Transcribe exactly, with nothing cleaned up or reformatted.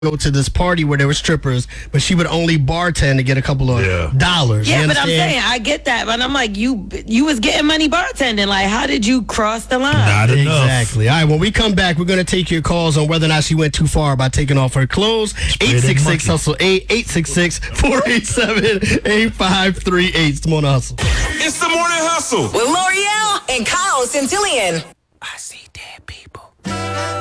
go to this party where there were strippers, but she would only bartend to get a couple of Yeah. dollars. Yeah, you but I'm understand? saying I get that, but I'm like, you you was getting money bartending. Like, how did you cross the line? Not enough. Exactly. All right, when we come back, we're going to take your calls on whether or not she went too far by taking off her clothes. eight six six hustle eight, eight six six, four eight seven, eight five three eight. It's the Morning Hustle. It's the Morning Hustle With L'Oreal and Kyle Centillion. I see dead people.